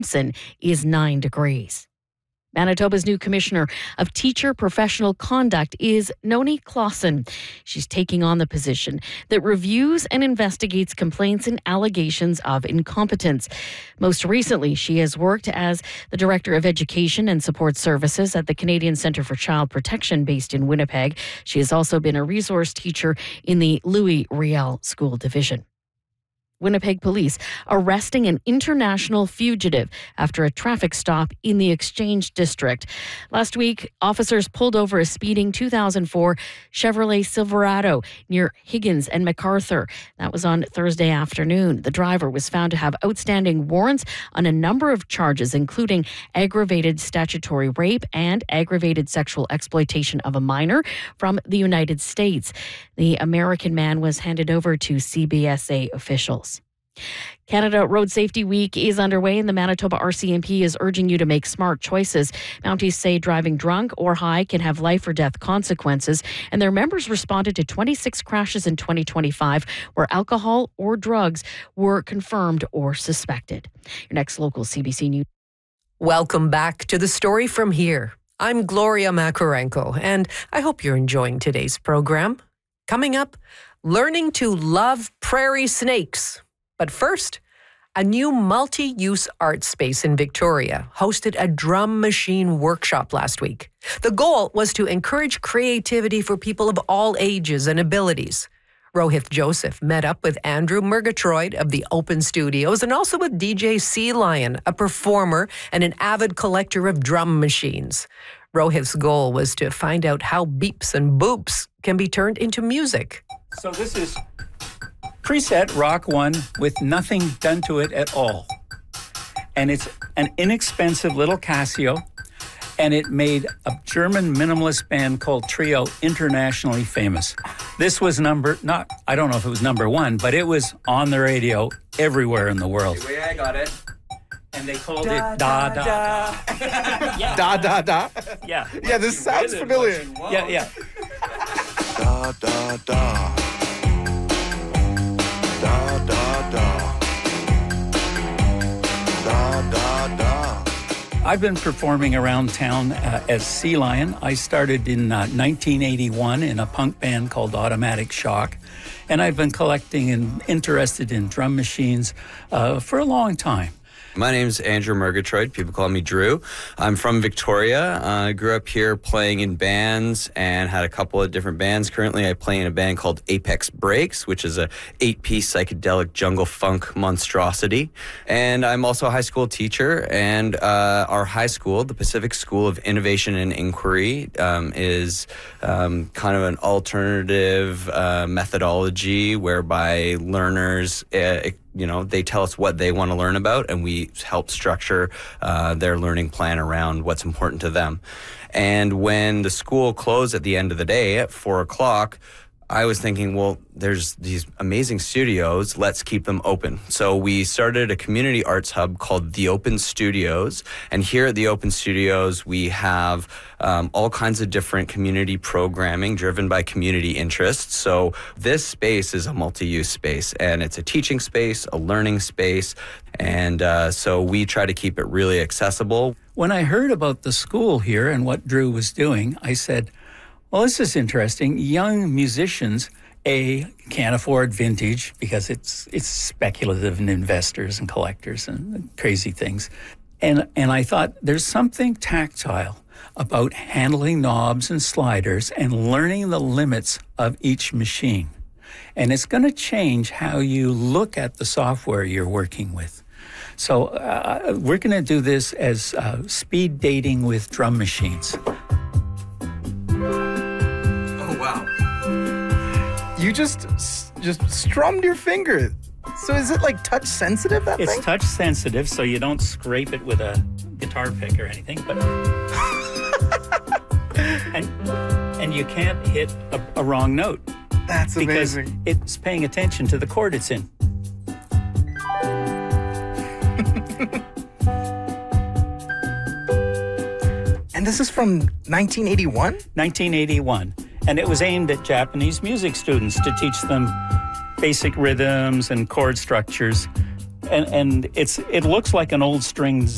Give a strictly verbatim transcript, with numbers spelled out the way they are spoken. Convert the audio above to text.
is nine degrees. Manitoba's new Commissioner of Teacher Professional Conduct is Noni Clausen. She's taking on the position that reviews and investigates complaints and allegations of incompetence. Most recently, she has worked as the Director of Education and Support Services at the Canadian Centre for Child Protection based in Winnipeg. She has also been a resource teacher in the Louis Riel School Division. Winnipeg police arresting an international fugitive after a traffic stop in the Exchange District. Last week, officers pulled over a speeding two thousand four Chevrolet Silverado near Higgins and MacArthur. That was on Thursday afternoon. The driver was found to have outstanding warrants on a number of charges, including aggravated statutory rape and aggravated sexual exploitation of a minor from the United States. The American man was handed over to C B S A officials. Canada Road Safety Week is underway, and the Manitoba R C M P is urging you to make smart choices. Mounties say driving drunk or high can have life or death consequences, and their members responded to twenty-six crashes in twenty twenty-five where alcohol or drugs were confirmed or suspected. Your next local C B C News. Welcome back to The Story From Here. I'm Gloria Makarenko, and I hope you're enjoying today's program. Coming up, learning to love prairie snakes. But first, a new multi-use art space in Victoria hosted a drum machine workshop last week. The goal was to encourage creativity for people of all ages and abilities. Rohith Joseph met up with Andrew Murgatroyd of the Open Studios and also with D J Sea Lion, a performer and an avid collector of drum machines. Rohith's goal was to find out how beeps and boops can be turned into music. So this is preset Rock One with nothing done to it at all. And it's an inexpensive little Casio, and it made a German minimalist band called Trio internationally famous. This was number, not, I don't know if it was number one, but it was on the radio everywhere in the world. Wait, I got it. And they called da, it Da Da Da. Yeah. Da Da Da? Yeah. Yeah, this sounds familiar. Yeah, yeah. Da Da Da. Da da da. Da da da. I've been performing around town uh, as Sea Lion. I started in uh, nineteen eighty-one in a punk band called Automatic Shock, and I've been collecting and interested in drum machines uh, for a long time. My name's Andrew Murgatroyd. People call me Drew. I'm from Victoria. Uh, I grew up here playing in bands and had a couple of different bands. Currently, I play in a band called Apex Breaks, which is a eight-piece psychedelic jungle funk monstrosity. And I'm also a high school teacher. And uh, our high school, the Pacific School of Innovation and Inquiry, um, is um, kind of an alternative uh, methodology whereby learners uh, you know, they tell us what they want to learn about, and we help structure uh, their learning plan around what's important to them. And when the school closed at the end of the day at four o'clock, I was thinking, well, there's these amazing studios, let's keep them open. So we started a community arts hub called The Open Studios. And here at The Open Studios, we have um, all kinds of different community programming driven by community interests. So this space is a multi-use space, and it's a teaching space, a learning space. And uh, so we try to keep it really accessible. When I heard about the school here and what Drew was doing, I said, well, this is interesting. Young musicians, A, can't afford vintage because it's it's speculative and investors and collectors and crazy things. And and I thought there's something tactile about handling knobs and sliders and learning the limits of each machine. And it's going to change how you look at the software you're working with. So uh, we're going to do this as uh, speed dating with drum machines. You just just strummed your finger. So is it like touch sensitive, that It's thing? touch sensitive, so you don't scrape it with a guitar pick or anything, but and and you can't hit a, a wrong note. That's because amazing. It's paying attention to the chord it's in. And this is from nineteen eighty-one? nineteen eighty-one. And it was aimed at Japanese music students to teach them basic rhythms and chord structures. And, and it's it looks like an old string